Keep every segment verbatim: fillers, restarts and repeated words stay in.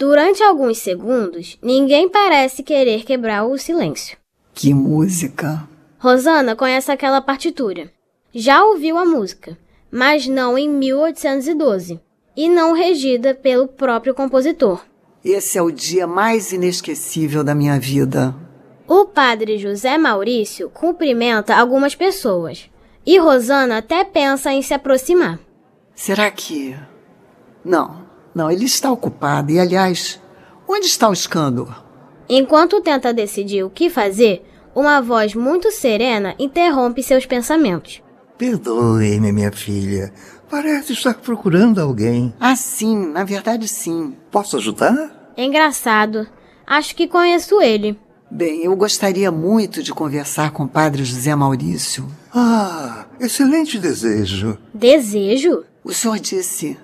Durante alguns segundos, ninguém parece querer quebrar o silêncio. Que música! Rosana conhece aquela partitura. Já ouviu a música, mas não em mil oitocentos e doze, e não regida pelo próprio compositor. Esse é o dia mais inesquecível da minha vida. O padre José Maurício cumprimenta algumas pessoas, e Rosana até pensa em se aproximar. Será que... Não, não, ele está ocupado. E, aliás, onde está o escândalo? Enquanto tenta decidir o que fazer, uma voz muito serena interrompe seus pensamentos. Perdoe-me, minha filha. Parece estar procurando alguém. Ah, sim, na verdade, sim. Posso ajudar? É engraçado. Acho que conheço ele. Bem, eu gostaria muito de conversar com o padre José Maurício. Ah, excelente desejo. Desejo? O senhor disse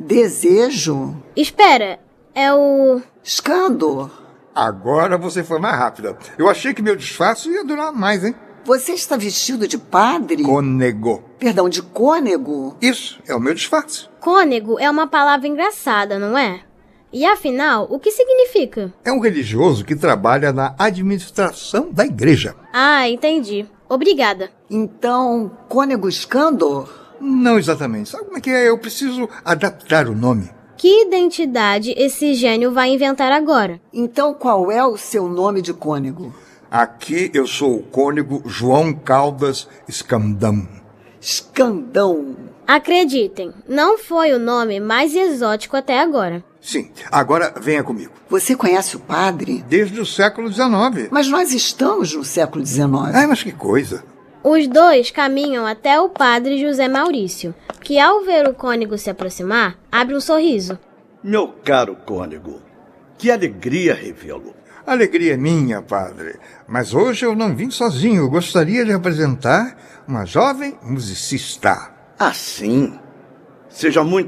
desejo? Espera, é o... Escândalo. Agora você foi mais rápida. Eu achei que meu disfarce ia durar mais, hein? Você está vestido de padre? Cônego. Perdão, de cônego? Isso, é o meu disfarce. Cônego é uma palavra engraçada, não é? E afinal, o que significa? É um religioso que trabalha na administração da igreja. Ah, entendi. Obrigada. Então, cônego escândalo? Não exatamente. Sabe como é que é? Eu preciso adaptar o nome. Que identidade esse gênio vai inventar agora? Então, qual é o seu nome de cônego? Aqui eu sou o cônego João Caldas Escandão. Escandão. Acreditem, não foi o nome mais exótico até agora. Sim, agora venha comigo. Você conhece o padre? Desde o século dezenove. Mas nós estamos no século dezenove. Ai, mas que coisa. Os dois caminham até o padre José Maurício, que ao ver o cônego se aproximar, abre um sorriso. Meu caro cônego, que alegria revê-lo. Alegria minha, padre. Mas hoje eu não vim sozinho. Eu gostaria de apresentar uma jovem musicista. Ah, sim. Seja muito